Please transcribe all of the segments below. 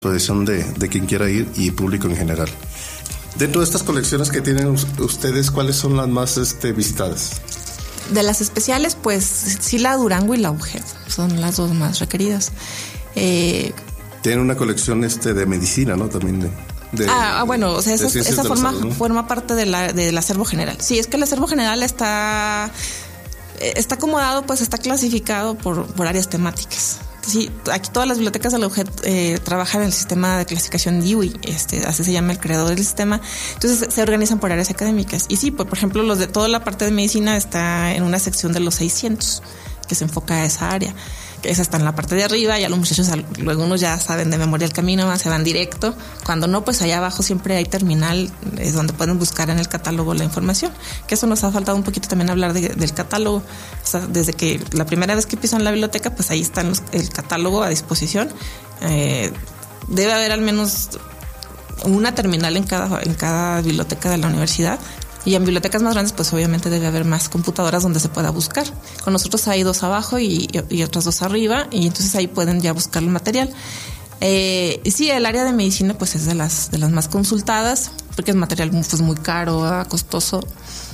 disposición de quien quiera ir y público en general. Dentro de estas colecciones que tienen ustedes, ¿cuáles son las más visitadas? De las especiales, pues sí, la Durango y la UGED son las dos más requeridas. Tienen una colección de medicina, ¿no? También bueno, o sea, esa forma parte del acervo general. Sí, es que el acervo general está acomodado, pues está clasificado por áreas temáticas. Sí, aquí todas las bibliotecas de la UGED trabajan en el sistema de clasificación Dewey, así se llama el creador del sistema. Entonces se organizan por áreas académicas. Y sí, pues, por ejemplo, los de toda la parte de medicina está en una sección de los 600, que se enfoca a esa área. Esa está en la parte de arriba, ya los muchachos, luego unos ya saben de memoria el camino, se van directo. Cuando no, pues allá abajo siempre hay terminal, es donde pueden buscar en el catálogo la información. Que eso nos ha faltado un poquito también hablar del catálogo. O sea, desde que la primera vez que pisan la biblioteca, pues ahí está el catálogo a disposición. Debe haber al menos una terminal en cada biblioteca de la universidad. Y en bibliotecas más grandes, pues obviamente debe haber más computadoras donde se pueda buscar. Con nosotros hay 2 abajo y otras 2 arriba, y entonces ahí pueden ya buscar el material. Sí, el área de medicina pues es de las más consultadas, porque es material pues muy caro, costoso.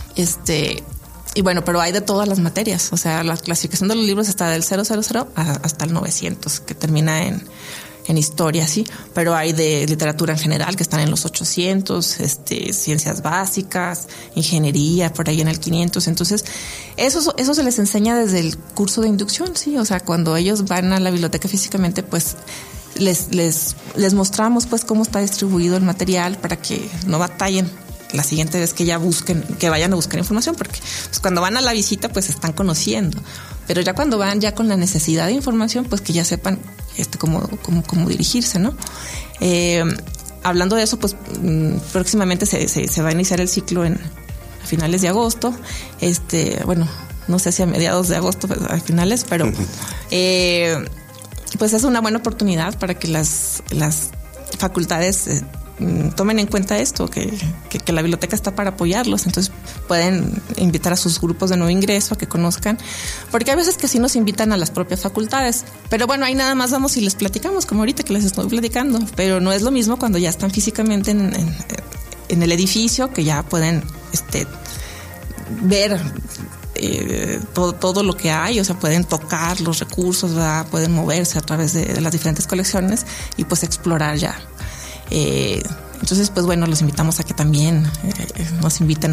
Y bueno, pero hay de todas las materias. O sea, la clasificación de los libros está del 000 hasta el 900, que termina en historia, sí, pero hay de literatura en general que están en los 800, ciencias básicas, ingeniería, por ahí en el 500. Entonces, eso se les enseña desde el curso de inducción, sí. O sea, cuando ellos van a la biblioteca físicamente, pues les mostramos pues cómo está distribuido el material para que no batallen la siguiente vez que ya que vayan a buscar información, porque pues, cuando van a la visita pues están conociendo, pero ya cuando van ya con la necesidad de información, pues que ya sepan cómo dirigirse, ¿no? Hablando de eso, pues próximamente se va a iniciar el ciclo a finales de agosto, bueno, no sé si a mediados de agosto, pues, a finales, pero pues es una buena oportunidad para que las facultades tomen en cuenta esto, que la biblioteca está para apoyarlos. Entonces pueden invitar a sus grupos de nuevo ingreso a que conozcan, porque a veces que sí nos invitan a las propias facultades, pero bueno, ahí nada más vamos y les platicamos, como ahorita que les estoy platicando, pero no es lo mismo cuando ya están físicamente en el edificio, que ya pueden ver todo lo que hay. O sea, pueden tocar los recursos, ¿verdad? Pueden moverse a través de las diferentes colecciones y pues explorar ya. Entonces, pues bueno, los invitamos a que también nos inviten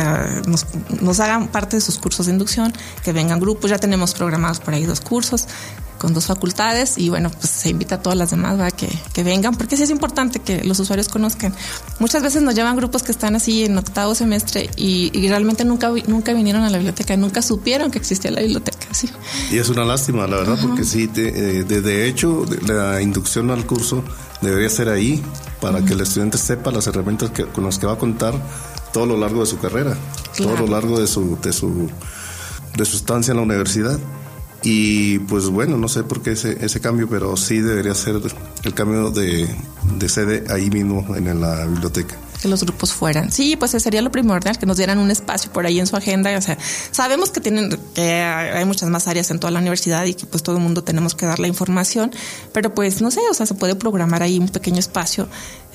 nos hagan parte de sus cursos de inducción, que vengan grupos. Ya tenemos programados por ahí 2 cursos con 2 facultades, y bueno, pues se invita a todas las demás, ¿verdad? Que vengan, porque sí es importante que los usuarios conozcan. Muchas veces nos llevan grupos que están así en 8º semestre y realmente nunca vinieron a la biblioteca, nunca supieron que existía la biblioteca, sí. Y es una lástima, la verdad, porque sí, de hecho, la inducción al curso debería ser ahí, para que el estudiante sepa las herramientas con las que va a contar todo lo largo de su carrera, claro, todo lo largo de su estancia en la universidad. Y pues bueno, no sé por qué ese cambio, pero sí debería ser el cambio de sede ahí mismo en la biblioteca. Que los grupos fueran. Sí, pues sería lo primordial, que nos dieran un espacio por ahí en su agenda. O sea, sabemos que hay muchas más áreas en toda la universidad y que pues todo el mundo tenemos que dar la información, pero pues no sé, o sea, se puede programar ahí un pequeño espacio,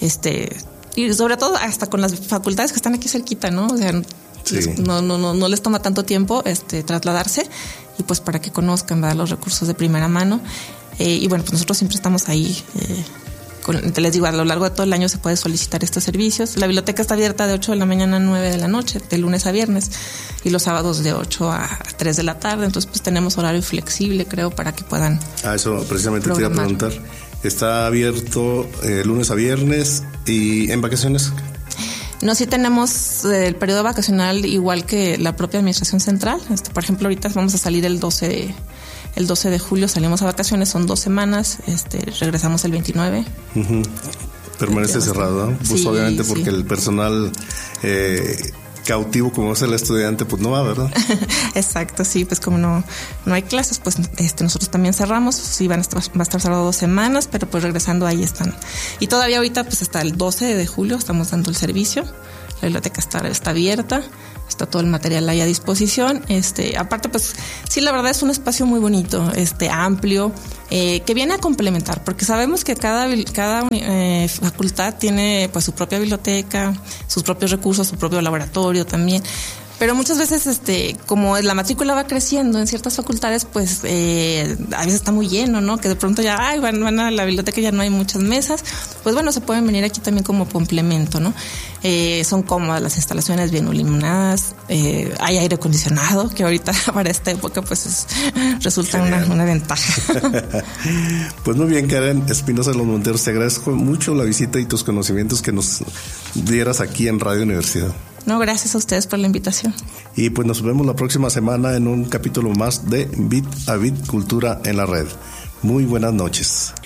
y sobre todo hasta con las facultades que están aquí cerquita, ¿no? O sea, sí, no les toma tanto tiempo trasladarse, y pues para que conozcan, ¿verdad?, los recursos de primera mano. Y bueno, pues nosotros siempre estamos ahí. Les digo, a lo largo de todo el año se puede solicitar estos servicios. La biblioteca está abierta de 8 de la mañana a 9 de la noche, de lunes a viernes, y los sábados de 8 a 3 de la tarde. Entonces, pues tenemos horario flexible, creo, para que puedan eso precisamente programar. Te iba a preguntar. Está abierto lunes a viernes, y en vacaciones. No, sí tenemos el periodo vacacional igual que la propia administración central. Por ejemplo, ahorita vamos a salir el 12 de julio, salimos a vacaciones, son 2 semanas, regresamos el 29. Uh-huh. Permanece cerrado, ¿no? Pues sí, obviamente porque sí, el personal cautivo como es el estudiante, pues no va, ¿verdad? Exacto, sí, pues como no hay clases, pues nosotros también cerramos. Sí, va a estar cerrado 2 semanas, pero pues regresando ahí están. Y todavía ahorita pues hasta el 12 de julio estamos dando el servicio. La biblioteca está abierta, está todo el material ahí a disposición. Aparte, pues sí, la verdad es un espacio muy bonito, amplio, que viene a complementar, porque sabemos que cada facultad tiene pues su propia biblioteca, sus propios recursos, su propio laboratorio también. Pero muchas veces, como la matrícula va creciendo en ciertas facultades, pues a veces está muy lleno, ¿no? Que de pronto ya, van a la biblioteca y ya no hay muchas mesas. Pues bueno, se pueden venir aquí también como complemento, ¿no? Son cómodas las instalaciones, bien iluminadas, hay aire acondicionado, que ahorita para esta época pues resulta una ventaja. Pues muy bien, Karen Espinosa de los Monteros, te agradezco mucho la visita y tus conocimientos que nos dieras aquí en Radio Universidad. No, gracias a ustedes por la invitación. Y pues nos vemos la próxima semana en un capítulo más de Bit a Bit Cultura en la Red. Muy buenas noches.